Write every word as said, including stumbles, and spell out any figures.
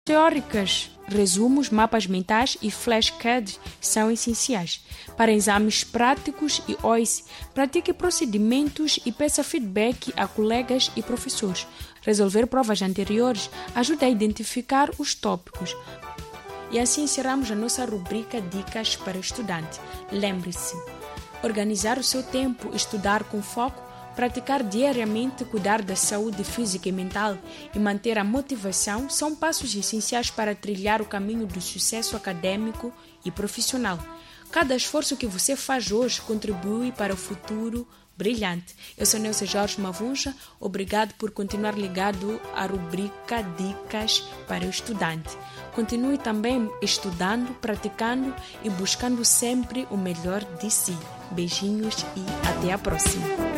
teóricas, resumos, mapas mentais e flashcards são essenciais. Para exames práticos e O I C E, pratique procedimentos e peça feedback a colegas e professores. Resolver provas anteriores ajuda a identificar os tópicos. E assim encerramos a nossa rubrica Dicas para o Estudante. Lembre-se, organizar o seu tempo, estudar com foco, praticar diariamente, cuidar da saúde física e mental e manter a motivação são passos essenciais para trilhar o caminho do sucesso acadêmico e profissional. Cada esforço que você faz hoje contribui para o futuro brilhante. Eu sou Neuza Jorge Mavunja, obrigado por continuar ligado à rubrica Dicas para o Estudante. Continue também estudando, praticando e buscando sempre o melhor de si. Beijinhos e até a próxima.